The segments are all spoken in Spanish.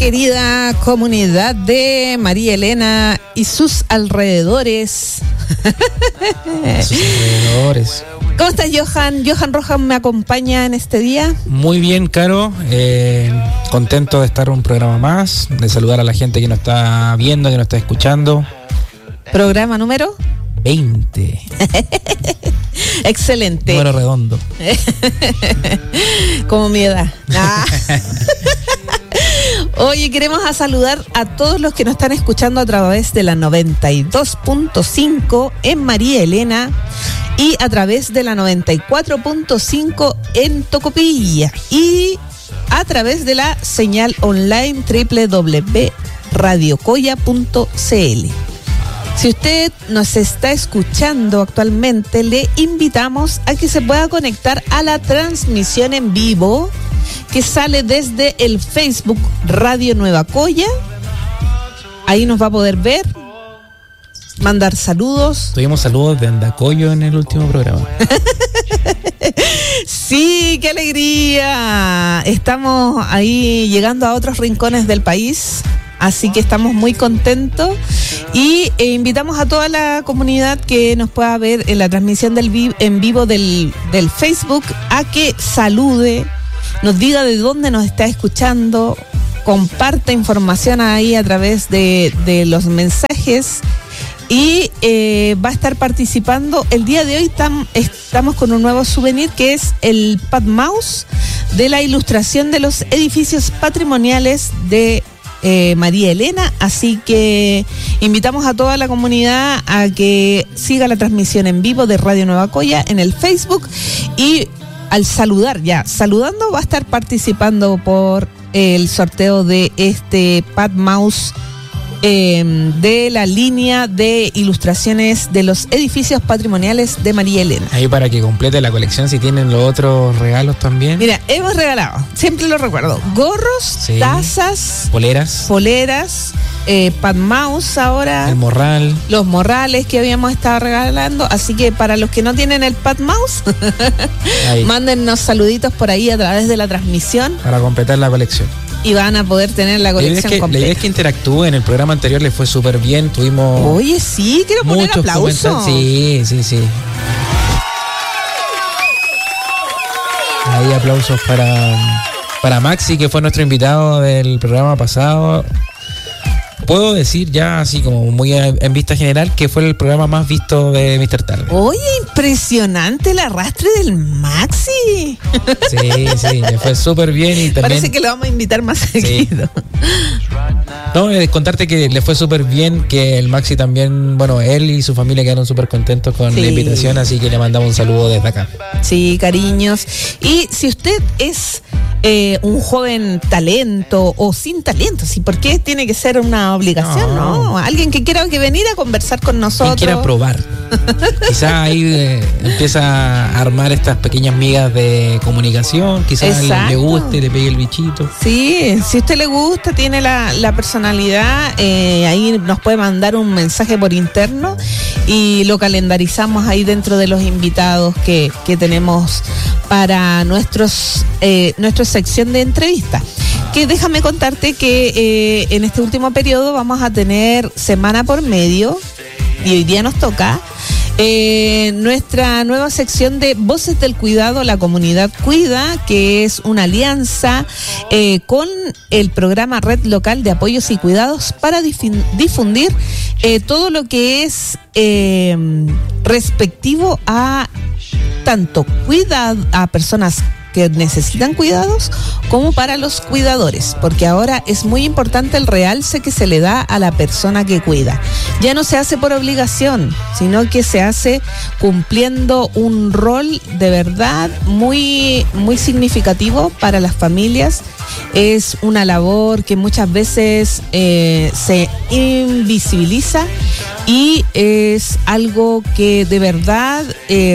querida comunidad de María Elena y sus alrededores. Sus alrededores. ¿Cómo estás, Johan? Johan Rojas me acompaña en este día. Muy bien, Caro. Contento de estar en un programa más, de saludar a la gente que nos está viendo, que nos está escuchando. Programa número 20. Excelente. Número redondo. Como mi edad. Oye, queremos saludar a todos los que nos están escuchando a través de la 92.5 en María Elena y a través de la 94.5 en Tocopilla y a través de la señal online www.radiocoya.cl. Si usted nos está escuchando actualmente, le invitamos a que se pueda conectar a la transmisión en vivo que sale desde el Facebook Radio Nueva Coya. Ahí nos va a poder ver, mandar saludos. Tuvimos saludos de Andacoyo en el último programa. Sí, qué alegría. Estamos ahí llegando a otros rincones del país. Así que estamos muy contentos y invitamos a toda la comunidad que nos pueda ver en la transmisión en vivo del Facebook a que salude, nos diga de dónde nos está escuchando, comparta información ahí a través de los mensajes y va a estar participando. El día de hoy estamos con un nuevo souvenir que es el Pad Mouse de la ilustración de los edificios patrimoniales de María Elena, así que invitamos a toda la comunidad a que siga la transmisión en vivo de Radio Nueva Coya en el Facebook y al saludando va a estar participando por el sorteo de este Pad Mouse de la línea de ilustraciones de los edificios patrimoniales de María Elena. Ahí para que complete la colección, si tienen los otros regalos también. Mira, hemos regalado, siempre lo recuerdo, gorros, sí, tazas, poleras, Pad Mouse ahora, el morral, los morrales que habíamos estado regalando, así que para los que no tienen el Pad Mouse, mándennos saluditos por ahí a través de la transmisión para completar la colección. Y van a poder tener la colección completa. La idea es que interactúen. En el programa anterior les fue súper bien. Tuvimos. Oye, sí, quiero poner aplausos. Sí. Ahí aplausos para Maxi, que fue nuestro invitado del programa pasado. Puedo decir ya así como muy en vista general que fue el programa más visto de Mr. Tarde. Oye, impresionante el arrastre del Maxi. Sí, le fue súper bien y también... Parece que lo vamos a invitar más seguido. No, contarte que le fue súper bien, que el Maxi también, bueno, él y su familia quedaron súper contentos con la invitación, así que le mandamos un saludo desde acá. Sí, cariños. Y si usted es un joven talento o sin talento, ¿sí? ¿Por qué tiene que ser una obligación? No, alguien que quiera venir a conversar con nosotros. Quien quiera probar. Quizás ahí empieza a armar estas pequeñas migas de comunicación, quizás le guste, le pegue el bichito. Sí, si a usted le gusta, tiene la personalidad, ahí nos puede mandar un mensaje por interno y lo calendarizamos ahí dentro de los invitados que tenemos para nuestra sección de entrevistas. Que déjame contarte que en este último periodo vamos a tener semana por medio y hoy día nos toca nuestra nueva sección de Voces del Cuidado, la comunidad cuida, que es una alianza con el programa Red Local de Apoyos y Cuidados para difundir todo lo que es respectivo a tanto a personas que necesitan cuidados como para los cuidadores, porque ahora es muy importante el realce que se le da a la persona que cuida. Ya no se hace por obligación, sino que se hace cumpliendo un rol de verdad muy, muy significativo para las familias. Es una labor que muchas veces se invisibiliza y es algo que de verdad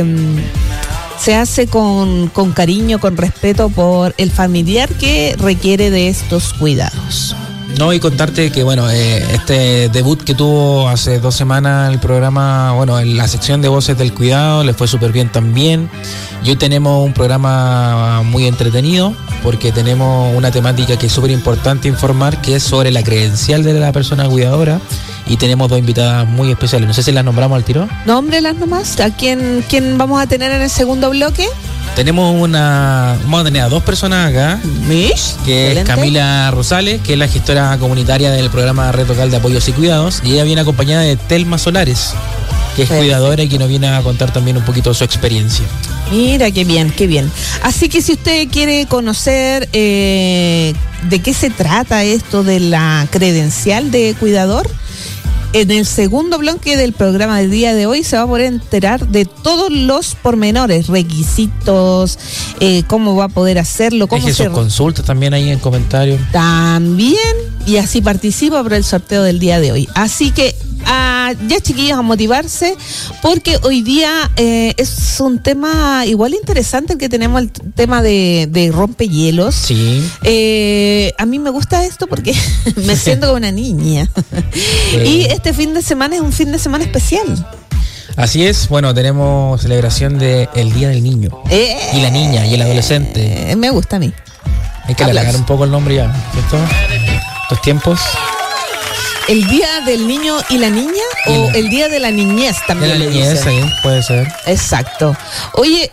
se hace con cariño, con respeto por el familiar que requiere de estos cuidados. No, y contarte que, bueno, este debut que tuvo hace 2 semanas el programa, bueno, en la sección de Voces del Cuidado, le fue súper bien también. Y hoy tenemos un programa muy entretenido, porque tenemos una temática que es súper importante informar, que es sobre la credencial de la persona cuidadora. Y tenemos 2 invitadas muy especiales. No sé si las nombramos al tiro. Nómbrelas nomás. ¿A quién vamos a tener en el segundo bloque? Vamos a tener a 2 personas acá, Mish, que excelente. es Camila Rosales, que es la gestora comunitaria del programa Red Local de Apoyos y Cuidados, y ella viene acompañada de Telma Solares, que es cuidadora y que nos viene a contar también un poquito su experiencia. Mira, qué bien, qué bien. Así que si usted quiere conocer de qué se trata esto de la credencial de cuidador, en el segundo bloque del programa del día de hoy se va a poder enterar de todos los pormenores, requisitos, cómo va a poder hacerlo, cómo Deje sus consultas también ahí en comentarios. También, y así participa por el sorteo del día de hoy. Así que ya, chiquillos, a motivarse, porque hoy día es un tema igual interesante el que tenemos, el tema de rompehielos. Sí. A mí me gusta esto porque me siento como una niña. Y este fin de semana es un fin de semana especial. Así es, bueno, tenemos celebración del Día del Niño y la niña y el adolescente. Me gusta a mí. Hay que alargar un poco el nombre ya, ¿cierto? Estos tiempos. ¿El Día del Niño y la Niña o el Día de la Niñez también? De la niñez, sí, puede ser. Exacto. Oye,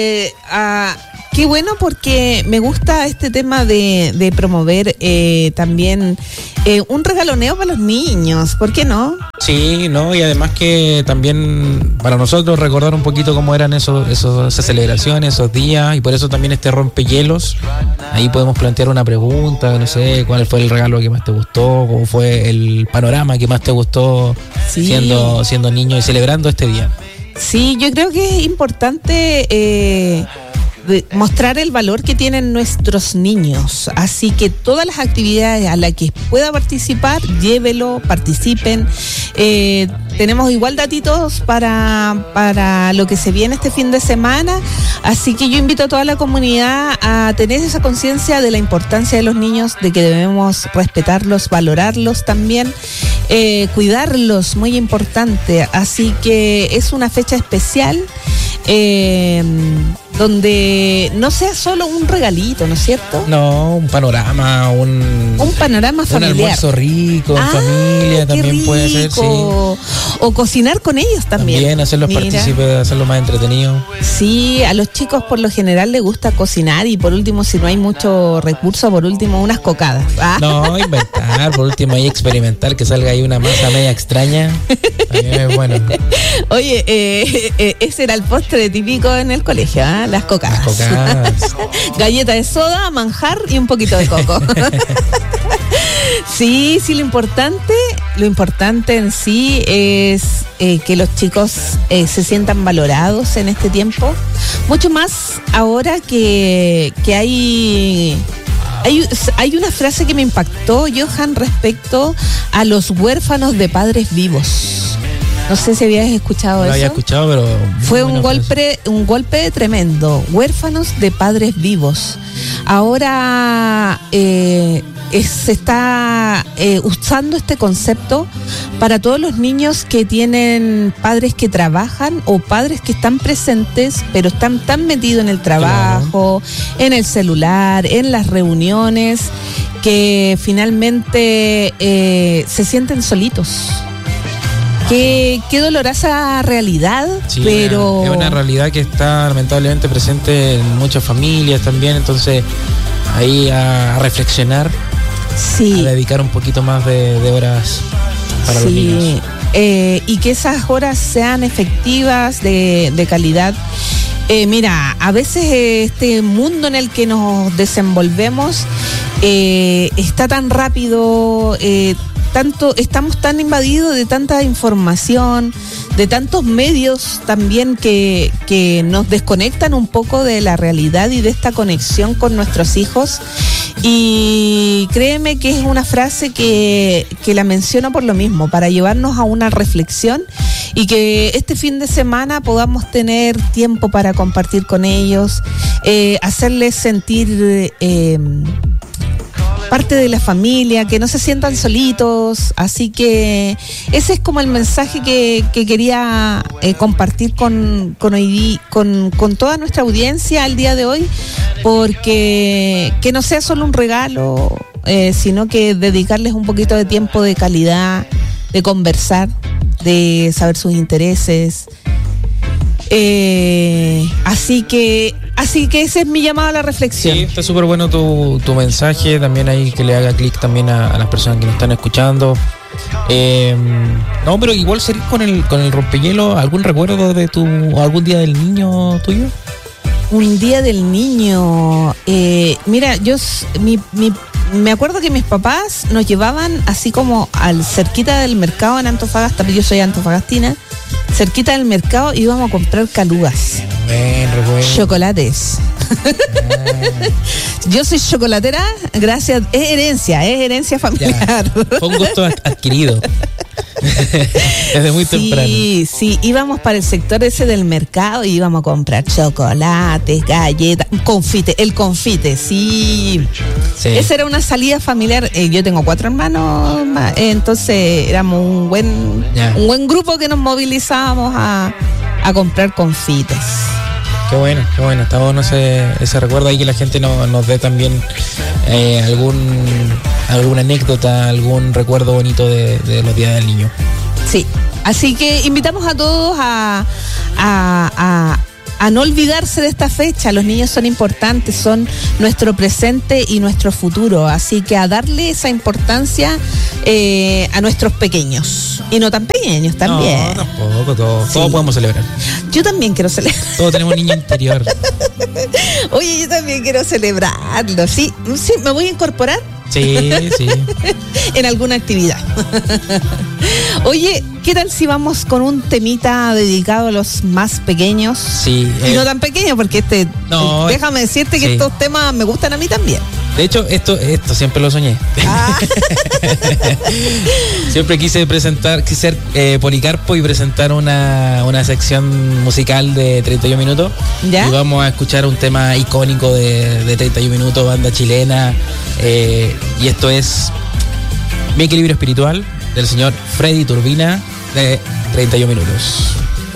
qué bueno, porque me gusta este tema de promover también un regaloneo para los niños. ¿Por qué no? Sí, no, y además que también para nosotros recordar un poquito cómo eran esas celebraciones, esos días, y por eso también este rompehielos. Ahí podemos plantear una pregunta, no sé, cuál fue el regalo que más te gustó, cómo fue el panorama que más te gustó siendo niño y celebrando este día. Sí, yo creo que es importante mostrar el valor que tienen nuestros niños. Así que todas las actividades a las que pueda participar, llévelo, participen. Tenemos igual datitos para lo que se viene este fin de semana. Así que yo invito a toda la comunidad a tener esa conciencia de la importancia de los niños, de que debemos respetarlos, valorarlos también, cuidarlos, muy importante. Así que es una fecha especial. Donde no sea solo un regalito, ¿no es cierto? No, un panorama, un panorama familiar. Un almuerzo rico, en familia, también rico. Puede ser, sí. O cocinar con ellos también. También hacerlos partícipes, hacerlo más entretenido. Sí, a los chicos por lo general les gusta cocinar, y por último, si no hay mucho recurso, por último, unas cocadas. No, inventar, por último, ahí experimentar, que salga ahí una masa media extraña. También es bueno. Oye, ese era el postre típico en el colegio, ¿eh? Las cocadas. Galleta de soda, manjar y un poquito de coco. Sí, lo importante en sí es que los chicos se sientan valorados en este tiempo. Mucho más ahora que hay una frase que me impactó, Johan, respecto a los huérfanos de padres vivos. No sé si habías escuchado eso. Lo había escuchado, pero fue un golpe tremendo. Huérfanos de padres vivos. Ahora se está usando este concepto para todos los niños que tienen padres que trabajan o padres que están presentes, pero están tan metidos en el trabajo, en el celular, en las reuniones, que finalmente se sienten solitos. Qué dolorosa realidad, sí, pero... Es una realidad que está lamentablemente presente en muchas familias también, entonces ahí a reflexionar, sí, a dedicar un poquito más de horas para los niños. Y que esas horas sean efectivas, de calidad. Mira, a veces este mundo en el que nos desenvolvemos está tan rápido, estamos tan invadidos de tanta información, de tantos medios también que nos desconectan un poco de la realidad y de esta conexión con nuestros hijos. Y créeme que es una frase que la menciono por lo mismo, para llevarnos a una reflexión, y que este fin de semana podamos tener tiempo para compartir con ellos, hacerles sentir parte de la familia, que no se sientan solitos. Así que ese es como el mensaje que quería compartir con toda nuestra audiencia el día de hoy, porque que no sea solo un regalo, sino que dedicarles un poquito de tiempo de calidad, de conversar, de saber sus intereses. Así que ese es mi llamado a la reflexión. Sí, está súper bueno tu mensaje. También ahí que le haga clic también a las personas que nos están escuchando. No, pero igual seguir con el rompehielo. ¿Algún recuerdo de algún día del niño tuyo? Un día del niño. Mira, me acuerdo que mis papás nos llevaban así como cerquita del mercado en Antofagasta, porque yo soy antofagastina. Cerquita del mercado íbamos a comprar calugas, chocolates. Yo soy chocolatera, gracias, es herencia familiar. Ya, fue un gusto adquirido. Desde muy temprano. Sí, íbamos para el sector ese del mercado y íbamos a comprar chocolates, galletas, el confite, sí. Esa era una salida familiar. Yo tengo 4 hermanos, entonces éramos un buen grupo que nos movilizábamos a comprar confites. Qué bueno, está bueno ese recuerdo ahí, que la gente nos dé también alguna anécdota, algún recuerdo bonito de los días del niño. Sí, así que invitamos a todos a no olvidarse de esta fecha. Los niños son importantes, son nuestro presente y nuestro futuro, así que a darle esa importancia a nuestros pequeños y no tan pequeños también. No, tampoco, todos podemos celebrar. Yo también quiero celebrar. Todos tenemos un niño interior. Oye, yo también quiero celebrarlo. Sí, me voy a incorporar. Sí. En alguna actividad. Oye, ¿qué tal si vamos con un temita dedicado a los más pequeños? Sí. Y no tan pequeños, porque déjame decirte que estos temas me gustan a mí también. De hecho, esto siempre lo soñé. Siempre quise ser Policarpo y presentar una sección musical de 31 minutos. ¿Ya? Y vamos a escuchar un tema icónico de 31 minutos, banda chilena. Y esto es Mi Equilibrio Espiritual, del señor Freddy Turbina, de 31 minutos.